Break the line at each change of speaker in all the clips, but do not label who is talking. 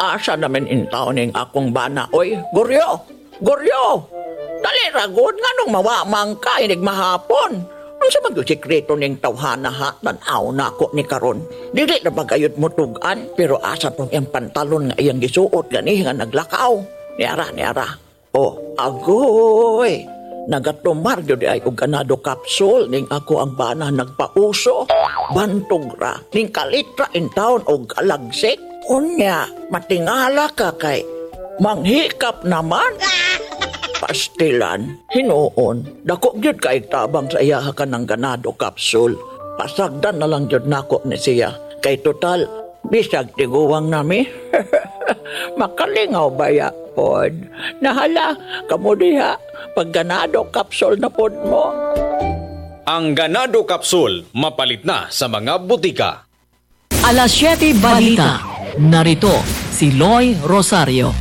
Asa namin intaw ning akong bana. Oy, Goryo! Goryo! Dali ragod nga nung mawamang ka inig mahapon. Ano sa mag-sikreto ning tawhana ha? Tanaw na ako ni karon. Dili na bagayot mo tugan, pero asa tong iyang pantalon nga iyang gisuot gani nga naglakaw. Niara. Oh, agoy! Nagatumar yun ay og ganado kapsul ning ako ang bana nagpauso. Bantog ra, ning kalitra in town og alagsik. Unya, matingala ka kay manghikap naman. Pastilan, hinuon, dako gyud kay tabang sa iya ka ng ganado kapsul. Pasagdan na lang gyud nako ni siya. Kay total, bisag tiguwang nami. Makalingaw baya pod. Nahala, kamo diha, pag ganado kapsul na pod mo.
Ang ganado kapsul, mapalit na sa mga butika.
Alas 7 Balita. Narito si Loy Rosario.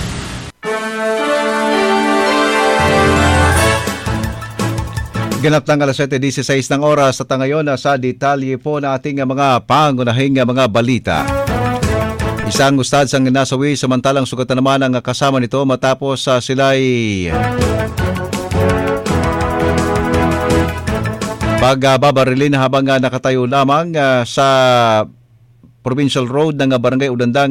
Ganap ng alas 7:16 ng oras at ngayon sa detalye po na ating mga pangunahing mga balita. Isang ustad sang nasawi samantalang sugatan naman ang kasama nito matapos sila'y pagbabarilin habang nakatayo lamang sa Provincial Road ng Barangay Ulandang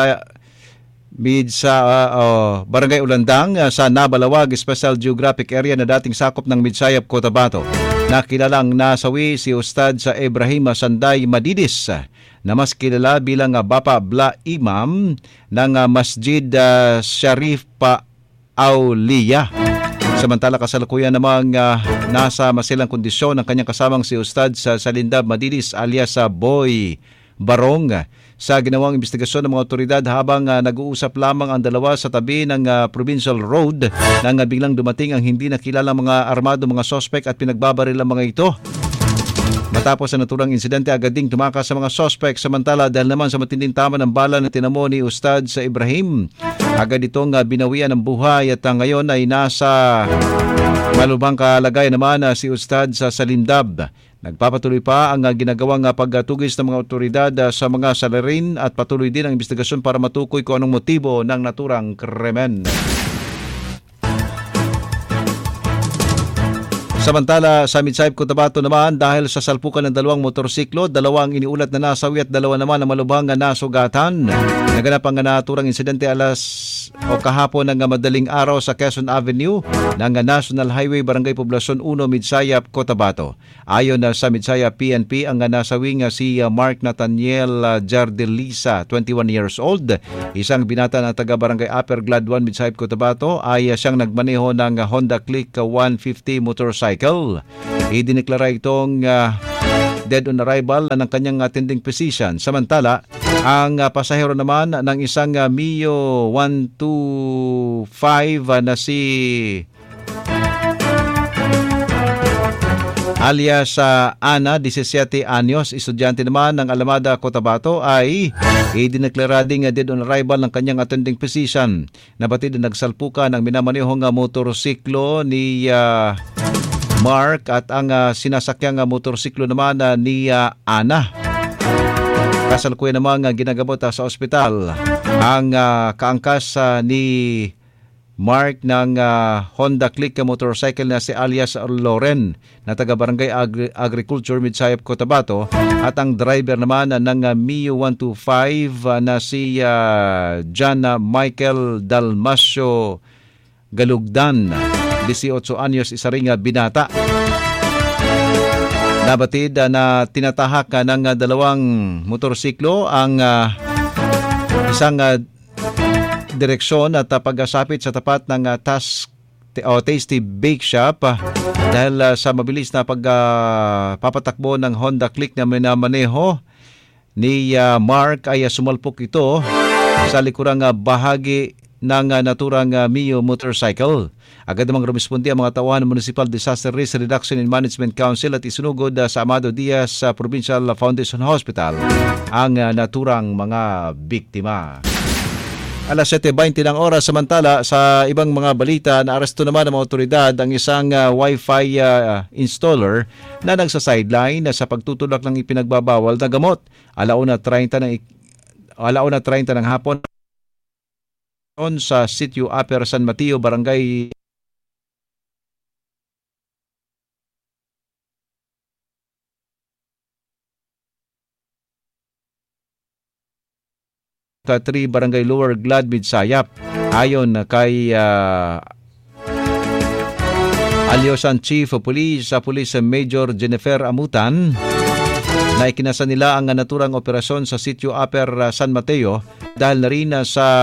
Barangay Ulandang sa Nabalawag Special Geographic Area na dating sakop ng Midsayap, Cotabato. Nakilalang nasawi si Ustad sa Ibrahim Sanday Madidis na mas kilala bilang Bapa Bla Imam ng Masjid Sharif Pa Aulia. Samantala kasalukuyan namang nasa masilang kondisyon ang kanyang kasamang si Ustad sa Salindab Madidis alias Boy Barong sa ginawang investigasyon ng mga otoridad habang nag-uusap lamang ang dalawa sa tabi ng Provincial Road nang biglang dumating ang hindi nakilala mga armado mga sospek at pinagbabaril ang mga ito. Matapos ang naturang insidente, agad ding tumakas sa mga sospek. Samantala dahil naman sa matinding tama ng bala na tinamo ni Ustad sa Ibrahim, agad itong binawian ng buhay at ngayon ay nasa malubhang kalagayan naman si Ustad sa Salindab. Nagpapatuloy pa ang ginagawang pagtugis ng mga otoridad sa mga salarin at patuloy din ang investigasyon para matukoy kung anong motibo ng naturang krimen. Samantala sa Midsayap, Cotabato naman dahil sa salpukan ng dalawang motorsiklo, dalawang iniulat na nasawi at dalawa naman ang malubhang nasugatan. Naganap ang naturang insidente kahapon ng madaling araw sa Quezon Avenue ng National Highway Barangay Poblacion 1, Midsayap, Cotabato. Ayon sa Midsayap PNP, ang nasawing si Mark Nathaniel Jardelisa, 21 years old, isang binata na taga Barangay Upper Glad 1, Midsayap, Cotabato, ay siyang nagmaneho ng Honda Click 150 motorcycle. Idineklara itong dead on arrival ng kanyang attending physician. Samantala, ang pasahero naman ng isang Mio 125 na si alias Ana, 17 anyos, estudyante naman ng Alamada, Cotabato, ay idineklara ding dead on arrival ng kanyang attending physician. Nabatid na nagsalpukan ang minamanehong motorsiklo ni Mark at ang sinasakyang motorsiklo naman ni Ana. Kasalukuyan naman ginagamot sa ospital ang kaangkas ni Mark ng Honda Click motorcycle na si alias Loren na taga Barangay Agriculture, Midsayap, Cotabato, at ang driver naman ng Mio 125 na si John Michael Dalmasio Galugdan, 18 anyos, isa ring binata. Nabatid na tinatahak ng dalawang motorsiklo ang isang direksyon at pagkasapit sa tapat ng Tasty Bake Shop dahil sa mabilis na pagpapatakbo ng Honda Click na minamaneho ni Mark ay sumalpok ito sa likurang bahagi ng naturang Mio motorcycle. Agad namang rumispondi ang mga tauhan ng Municipal Disaster Risk Reduction and Management Council at isunugod sa Amado Diaz Provincial Foundation Hospital ang naturang mga biktima. Alas 7:20 ng oras. Samantala sa ibang mga balita, naaresto naman ng mga otoridad ang isang Wi-Fi installer na nagsa-sideline sa pagtutulak ng ipinagbabawal na gamot. Alauna 30 ng hapon sa Sitio Upper San Mateo, Barangay Katri, Barangay Lower Glad, Midsayap. Ayon kay Alyosan Chief of Police sa Police Major Jennifer Amutan, na ikinasa nila ang naturang operasyon sa Sitio Upper San Mateo dahil na rin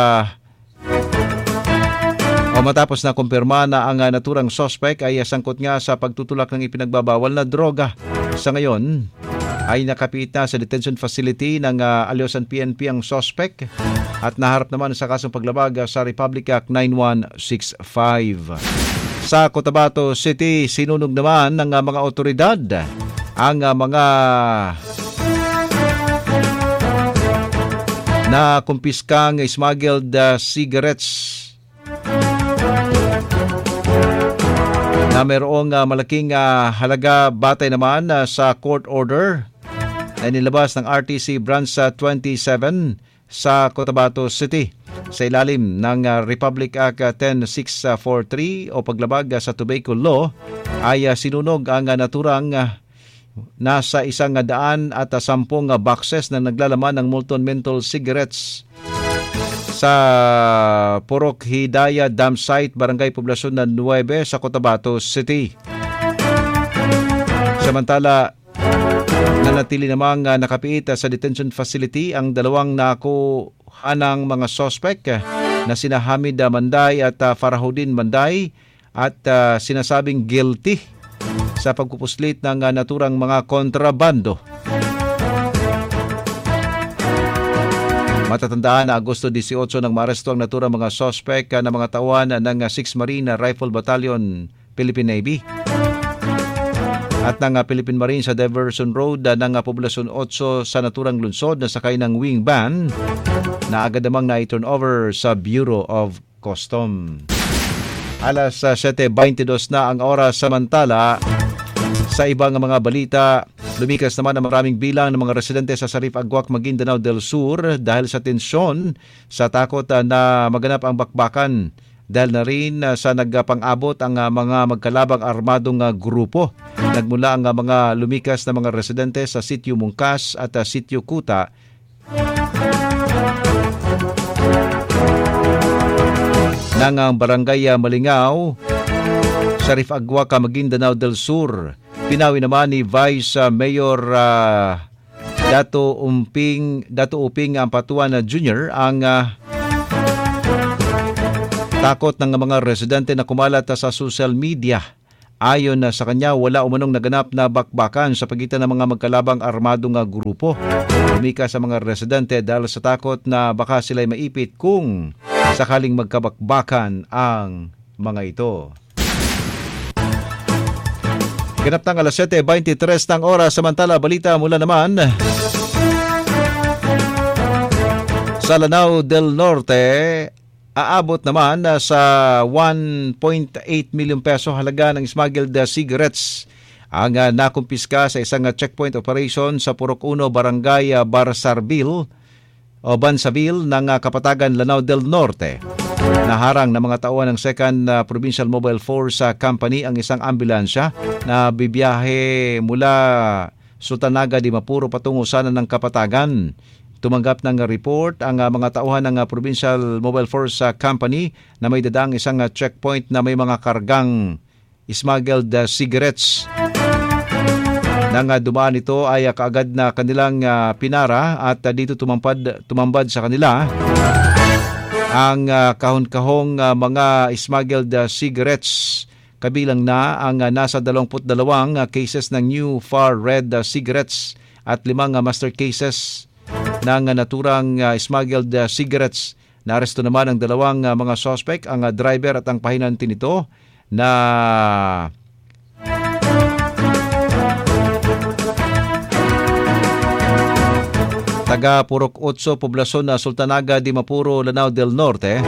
matapos na kumpirma na ang naturang suspect ay sangkot nga sa pagtutulak ng ipinagbabawal na droga. Sa ngayon ay nakapit na sa detention facility ng Alyosan PNP ang suspect at naharap naman sa kasong paglabag sa Republic Act 9165. Sa Cotabato City, sinunog naman ng mga otoridad ang mga na kumpiskang smuggled cigarettes na mayroong malaking halaga batay naman sa court order na nilabas ng RTC Branch 27 sa Cotabato City sa ilalim ng Republic Act 10643 o paglabag sa tobacco law. Ay sinunog ang naturang nasa 110 boxes na naglalaman ng molten menthol cigarettes sa Purok Hidaya Dam Site, Barangay Poblasyon ng 9 sa Cotabato City. Samantala, nanatili namang nakapiit sa detention facility ang dalawang nakuhanang mga suspect na sina Hamid Manday at Farahudin Manday at sinasabing guilty sa pagpupuslit ng naturang mga kontrabando. Matatandaan na Agosto 18 nang maaresto ang naturang mga suspect na mga tauhan ng 6th Marine Rifle Battalion, Philippine Navy at ng Philippine Marine sa Diversion Road ng Poblasyon 8 sa naturang lungsod na sakay ng wing van na agad namang na-turn over sa Bureau of Custom. Alas 7:22 na ang oras. Samantala, sa ibang mga balita, lumikas naman ang maraming bilang ng mga residente sa Sarif Aguac, Maguindanao del Sur dahil sa tensyon sa takot na maganap ang bakbakan dahil na rin sa nagpang-abot ang mga magkalabang armadong grupo. Nagmula ang mga lumikas na mga residente sa Sitio Mungkas at Sitio Kuta ng Barangay Malingaw, Sarif Aguac, Maguindanao del Sur. Pinawi naman ni Vice Mayor Dato Uping Ampatuan Jr. ang takot ng mga residente na kumalat sa social media. Ayon sa kanya, wala umanong naganap na bakbakan sa pagitan ng mga magkalabang armadong grupo. Lumika sa mga residente dahil sa takot na baka sila'y maipit kung sakaling magkabakbakan ang mga ito. Ganap ng alas 7:23 ng oras. Samantala, balita mula naman sa Lanao del Norte. Aabot naman sa 1.8 million peso halaga ng smuggled cigarettes ang nakumpiska sa isang checkpoint operation sa Purok 1, Barangay Bansaville ng Kapatagan, Lanao del Norte. Naharang ng mga tauhan ng 2nd Provincial Mobile Force Company ang isang ambulansya na bibiyahe mula Sultanaga di Mapuro patungo sana ng Kapatagan. Tumanggap ng report ang mga tauhan ng Provincial Mobile Force Company na may dadaang isang checkpoint na may mga kargang smuggled cigarettes. Nang dumaan ito ay kaagad na kanilang pinara at dito tumambad sa kanila ang kahon-kahong mga smuggled cigarettes. Kabilang na ang nasa 22 cases ng New Far Red cigarettes at 5 master cases ng naturang smuggled cigarettes. Naaresto naman ang 2 mga suspect, ang driver at ang pahinanti nito na taga Purok 8, Poblasyon na Sultanaga di Mapuro, Lanao del Norte.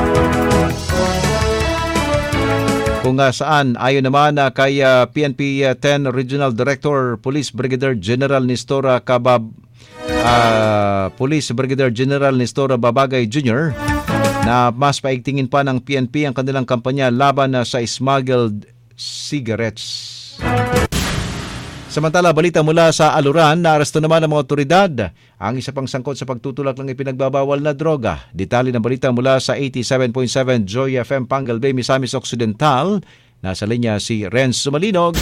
Kung saan, ayon naman kay PNP 10 Regional Director Police Brigadier General Nestor Babagay Jr., na mas paigtingin pa ng PNP ang kanilang kampanya laban sa smuggled cigarettes. Samantala, balita mula sa Aluran, naaresto naman ng mga otoridad ang isa pang sangkot sa pagtutulak ng ipinagbabawal na droga. Detalye ng balita mula sa 87.7 Joy FM Pangal Bay, Misamis Occidental. Nasa linya si Renzo Malinog.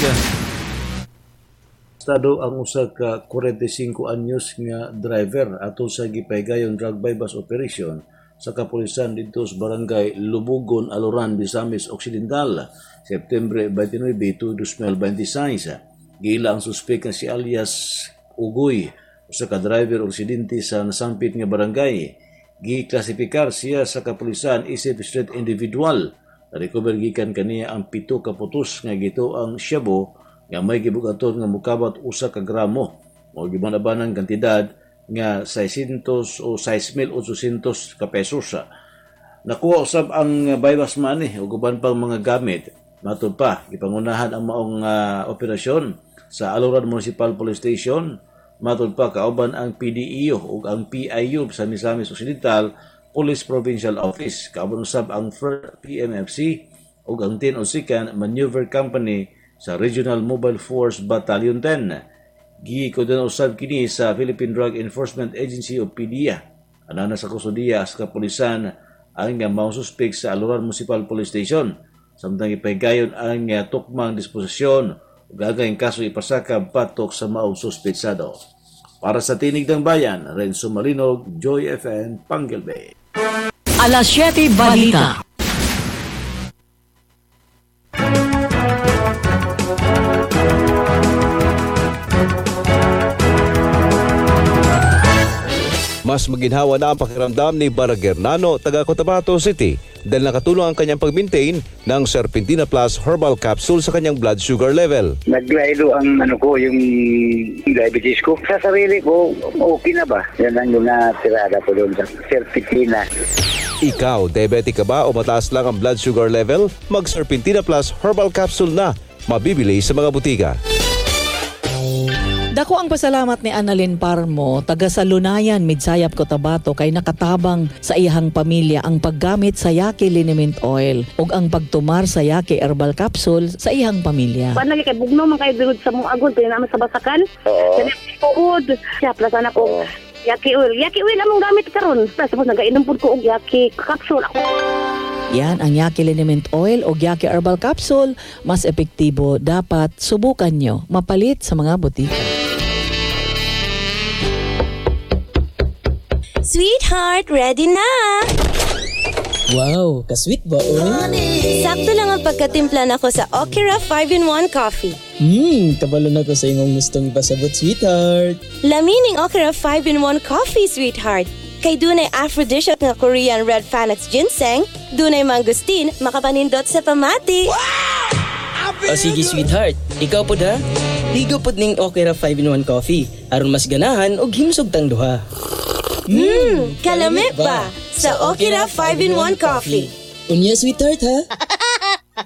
Estado ang usa ka 45 anyos nga driver ato sa gipaygayon drug bypass operation sa kapulisan dito sa barangay Lubugon, Aluran, Misamis Occidental, September 29, 2026. Gila ang suspek nga si alias Ugoy, usa ka driver og residente sa nasampit nga barangay. Giklasifikar siya sa kapulisan isip street individual. Na-recover gikan kaniya ang 7 ka putos nga gito ang shabu nga may gibugaton nga mukabat 1 ka gramo o gibanabanang kantidad nga 600 o 6,800 ka pesos. Nakuha usab ang bypass money o guban pang mga gamit. Matod pa, ipangunahan ang maong operasyon sa Aluran Municipal Police Station. Matod pa, kauban ang PDEO o ang PIU sa Misamis Occidental Police Provincial Office. Kauban usab ang 1st PMFC o ang 10 o 2nd Maneuver Company sa Regional Mobile Force Battalion 10. Gikodan usab kini sa Philippine Drug Enforcement Agency o PDEA. Anana sa kusudiya sa kapulisan ang maong suspek sa Aluran Municipal Police Station. Samtang ipaygayon ang tukmang disposisyon o gagawing kaso ipasaka patok sa maong suspetsado. Para sa Tinig ng Bayan, Renzo Malinog, Joy FM, Pangal Bay.
Alas 7 Balita.
Mas maginhawa na ang pakiramdam ni Baraguernano, taga Cotabato City, dahil nakatulong ang kanyang pag-maintain ng Serpentina Plus Herbal Capsule sa kanyang blood sugar level.
Naglaylo ang yung diabetes ko. Sa sarili ko, okay na ba? Yan ang yung natirada ko doon sa Serpentina.
Ikaw, diabetic ka ba o mataas lang ang blood sugar level? Mag-Serpentina Plus Herbal Capsule na. Mabibili sa mga butika.
Dako ang pasalamat ni Annalyn Parmo, taga Salunayan, Midsayap, Cotabato, kay nakatabang sa iyang pamilya ang paggamit sa Yaki Liniment Oil ug ang pagtumar sa Yaki Herbal Capsule sa iyang pamilya.
Kuan lagi kay bugno man kay birod sa mong agod naman sa basakan. Kani tuod. Siya plasan ako. Yaki oil among gamit karon. Tapos nagainom pud ko og Yaki capsule.
Yan ang Yaki Liniment Oil o Yaki Herbal Capsule, mas epektibo, dapat subukan nyo, mapalit sa mga butika.
Sweetheart, ready na!
Wow, ka-sweet ba,
Sakto lang ang pagkatimpla nako sa Okra 5-in-1 Coffee.
Kabalo na ko sa imong gustong ipasabot, sweetheart.
Lamining Okra 5-in-1 Coffee, sweetheart. Kay dunay aphrodisiac nga Korean red Panax ginseng, dunay mangustin, makapanindot sa pamati.
Wow! O sige, sweetheart. Ikaw po da? Ligo po ning Okra 5-in-1 Coffee. Aron mas ganahan o himsog tang duha.
Kalami ba? Sa Okra 5-in-1 Coffee.
Unya, sweetheart, ha?